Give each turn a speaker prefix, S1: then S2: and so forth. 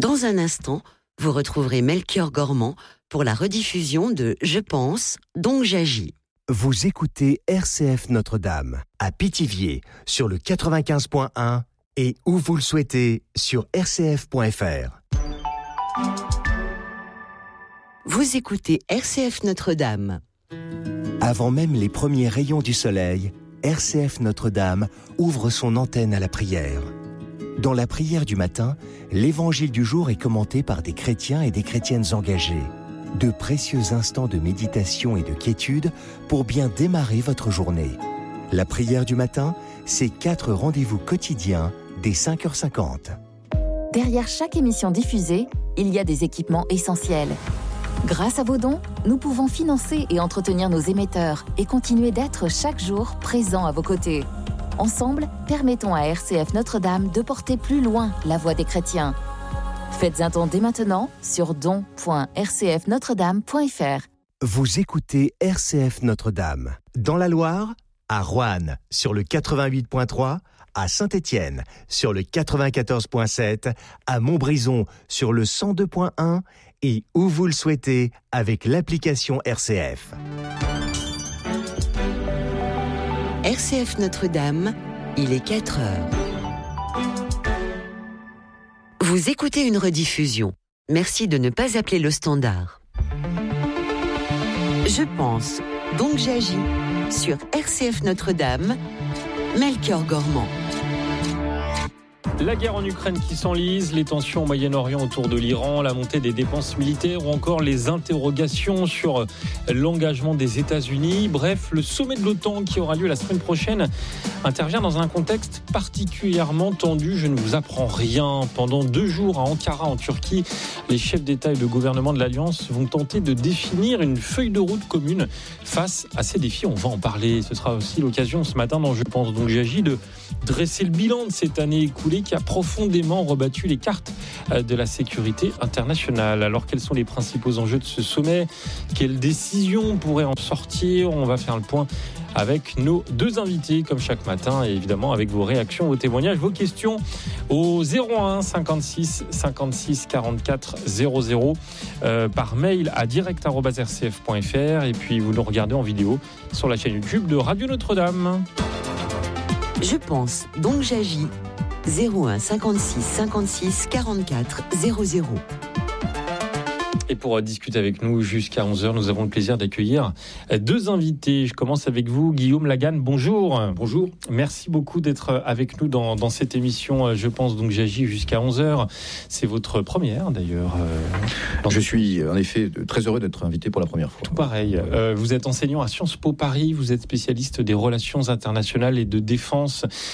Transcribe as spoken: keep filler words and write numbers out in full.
S1: Dans un instant, vous retrouverez Melchior Gormand pour la rediffusion de « Je pense, donc j'agis ».
S2: Vous écoutez R C F Notre-Dame à Pithiviers sur le quatre-vingt-quinze point un et où vous le souhaitez sur r c f point f r.
S1: Vous écoutez R C F Notre-Dame.
S2: Avant même les premiers rayons du soleil, R C F Notre-Dame ouvre son antenne à la prière. Dans la prière du matin, l'évangile du jour est commenté par des chrétiens et des chrétiennes engagés. De précieux instants de méditation et de quiétude pour bien démarrer votre journée. La prière du matin, c'est quatre rendez-vous quotidiens dès cinq heures cinquante.
S3: Derrière chaque émission diffusée, il y a des équipements essentiels. Grâce à vos dons, nous pouvons financer et entretenir nos émetteurs et continuer d'être chaque jour présents à vos côtés. Ensemble, permettons à R C F Notre-Dame de porter plus loin la voix des chrétiens. Faites un don dès maintenant sur don point r c f notre dame point f r.
S2: Vous écoutez R C F Notre-Dame. Dans la Loire, à Roanne sur le quatre-vingt-huit point trois, à Saint-Étienne sur le quatre-vingt-quatorze point sept, à Montbrison sur le cent deux point un et où vous le souhaitez avec l'application R C F.
S1: R C F Notre-Dame, il est quatre heures. Vous écoutez une rediffusion. Merci de ne pas appeler le standard. Je pense, donc j'agis sur R C F Notre-Dame, Melchior Gormand.
S4: La guerre en Ukraine qui s'enlise, les tensions au Moyen-Orient autour de l'Iran, la montée des dépenses militaires ou encore les interrogations sur l'engagement des États-Unis. Bref, le sommet de l'OTAN qui aura lieu la semaine prochaine intervient dans un contexte particulièrement tendu. Je ne vous apprends rien. Pendant deux jours à Ankara, en Turquie, les chefs d'État et de gouvernement de l'Alliance vont tenter de définir une feuille de route commune face à ces défis. On va en parler. Ce sera aussi l'occasion ce matin dans Je pense donc j'agis de dresser le bilan de cette année écoulée qui a profondément rebattu les cartes de la sécurité internationale. Alors, quels sont les principaux enjeux de ce sommet ? Quelles décisions pourraient en sortir ? On va faire le point avec nos deux invités, comme chaque matin, et évidemment avec vos réactions, vos témoignages, vos questions au zéro un cinquante-six cinquante-six quarante-quatre zéro zéro, euh, par mail à direct arobase r c f point f r, et puis vous nous regardez en vidéo sur la chaîne YouTube de Radio Notre-Dame.
S1: Je pense, donc j'agis. zéro un cinquante-six cinquante-six quarante-quatre zéro zéro.
S4: Et pour discuter avec nous jusqu'à onze heures, nous avons le plaisir d'accueillir deux invités. Je commence avec vous, Guillaume Laganne. Bonjour.
S5: Bonjour.
S4: Merci beaucoup d'être avec nous dans, dans cette émission. Je pense donc j'agis jusqu'à onze heures. C'est votre première d'ailleurs.
S5: Dans... Je suis en effet très heureux d'être invité pour la première fois.
S4: Tout pareil. Euh, vous êtes enseignant à Sciences Po Paris. Vous êtes spécialiste des relations internationales et de défense.